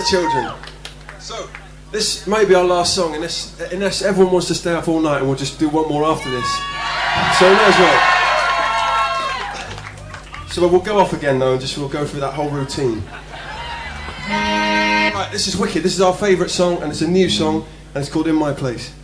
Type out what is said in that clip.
the children. So, this may be our last song, unless everyone wants to stay up all night, and we'll just do one more after this. So we may as well. So we'll go off again though, and we'll go through that whole routine. Right, this is wicked. This is our favourite song, and it's a new song, and it's called In My Place.